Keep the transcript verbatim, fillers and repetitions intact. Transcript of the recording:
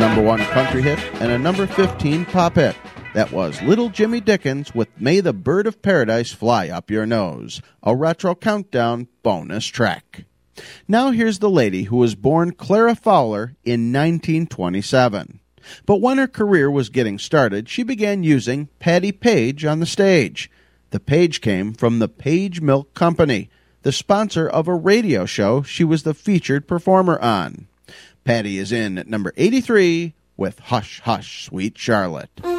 number one country hit and a number fifteen pop hit. That was Little Jimmy Dickens with May the Bird of Paradise Fly Up Your Nose, a retro countdown bonus track. Now here's the lady who was born Clara Fowler in nineteen twenty-seven. But when her career was getting started, she began using Patti Page on the stage. The Page came from the Page Milk Company, the sponsor of a radio show she was the featured performer on. Patti is in at number eighty-three with Hush, Hush, Sweet Charlotte.